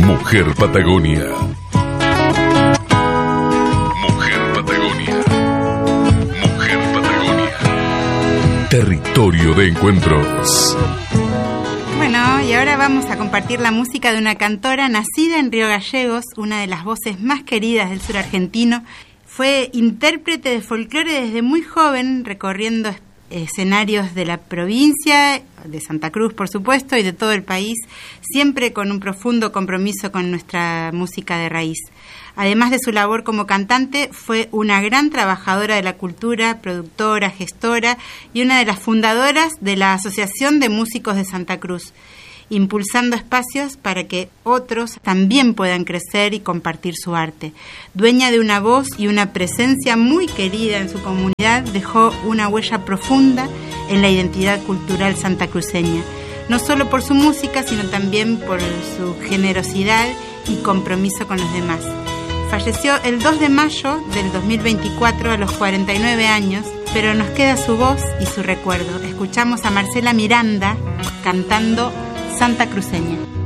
Mujer Patagonia. Mujer Patagonia. Mujer Patagonia. Territorio de encuentros. Bueno, y ahora vamos a compartir la música de una cantora nacida en Río Gallegos, una de las voces más queridas del sur argentino. Fue intérprete de folclore desde muy joven, recorriendo escenarios de la provincia, de Santa Cruz, por supuesto, y de todo el país, siempre con un profundo compromiso con nuestra música de raíz. Además de su labor como cantante, fue una gran trabajadora de la cultura, productora, gestora y una de las fundadoras de la Asociación de Músicos de Santa Cruz, impulsando espacios para que otros también puedan crecer y compartir su arte. Dueña de una voz y una presencia muy querida en su comunidad, dejó una huella profunda en la identidad cultural santacruceña, no solo por su música, sino también por su generosidad y compromiso con los demás. Falleció el 2 de mayo del 2024 a los 49 años, pero nos queda su voz y su recuerdo. Escuchamos a Marcela Miranda cantando Santa Cruceña.